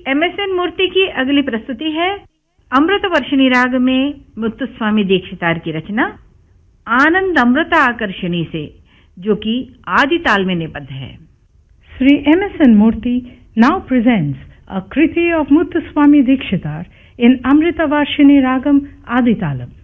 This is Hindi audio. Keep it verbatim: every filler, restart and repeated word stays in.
एम एस एन मूर्ति की अगली प्रस्तुति है अमृत वर्षिणी राग में मुत्तुस्वामी दीक्षितार की रचना आनंद अमृत आकर्षणी से, जो कि आदि ताल में निबद्ध है। Shri M S N Murthy now presents a Kriti of Muthuswamy Dikshitar इन अमृत वर्षिणी रागम आदि तालम।